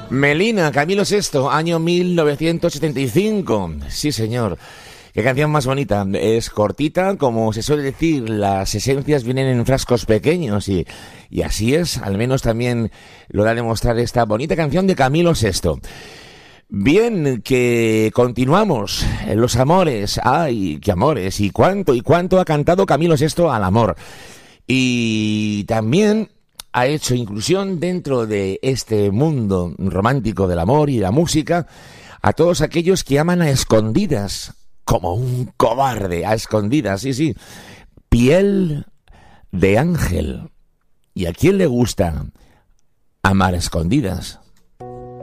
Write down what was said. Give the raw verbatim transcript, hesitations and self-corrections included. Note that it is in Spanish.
Melina, Camilo sexto, año mil novecientos setenta y cinco. Sí, señor. Qué canción más bonita. Es cortita, como se suele decir, las esencias vienen en frascos pequeños y, y así es, al menos también lo da a demostrar esta bonita canción de Camilo sexto. Bien, que continuamos. Los amores, ay, qué amores, y cuánto, y cuánto ha cantado Camilo sexto al amor. Y también ha hecho inclusión dentro de este mundo romántico del amor y la música a todos aquellos que aman a escondidas, como un cobarde, a escondidas, sí, sí. Piel de ángel. ¿Y a quién le gusta amar a escondidas?